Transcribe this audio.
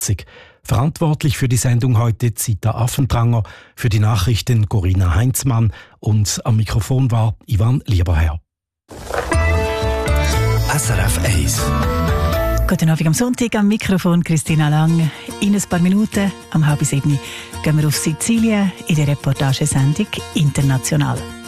Verantwortlich für die Sendung heute Zita Affentranger, für die Nachrichten Corinna Heinzmann und am Mikrofon war Ivan Lieberherr. SRF 1. Guten Abend am Sonntag, am Mikrofon Christina Lang. In ein paar Minuten, um 6:30, gehen wir auf Sizilien in der Reportagesendung «International».